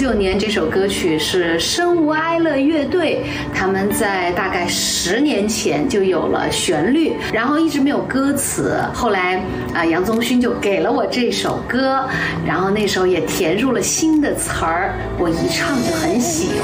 1999年，这首歌曲是身无哀乐乐队，他们在大概10年前就有了旋律，然后一直没有歌词。后来杨宗勋就给了我这首歌，然后那时候也填入了新的词儿，我一唱就很喜